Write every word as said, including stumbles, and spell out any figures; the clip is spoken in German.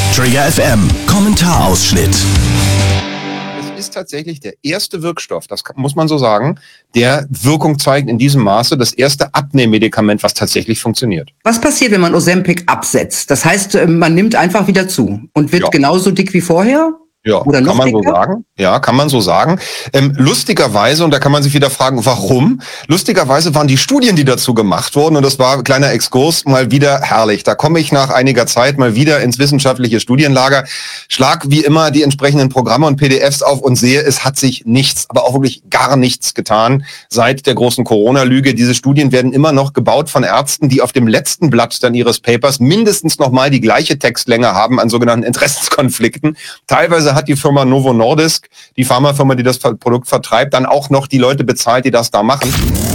Trigger F M, Kommentarausschnitt. Es ist tatsächlich der erste Wirkstoff, das muss man so sagen, der Wirkung zeigt in diesem Maße, das erste Abnehmmedikament, was tatsächlich funktioniert. Was passiert, wenn man Ozempic absetzt? Das heißt, man nimmt einfach wieder zu und wird Ja. genauso dick wie vorher? Ja, Oder noch kann man so dicker? sagen. Ja, kann man so sagen. Ähm, lustigerweise, und da kann man sich wieder fragen, warum? Lustigerweise waren die Studien, die dazu gemacht wurden, und das war ein kleiner Exkurs, mal wieder herrlich. Da komme ich nach einiger Zeit mal wieder ins wissenschaftliche Studienlager, schlag wie immer die entsprechenden Programme und P D Fs auf und sehe, es hat sich nichts, aber auch wirklich gar nichts getan seit der großen Corona-Lüge. Diese Studien werden immer noch gebaut von Ärzten, die auf dem letzten Blatt dann ihres Papers mindestens nochmal die gleiche Textlänge haben an sogenannten Interessenskonflikten. Teilweise hat die Firma Novo Nordisk, die Pharmafirma, die das Produkt vertreibt, dann auch noch die Leute bezahlt, die das da machen.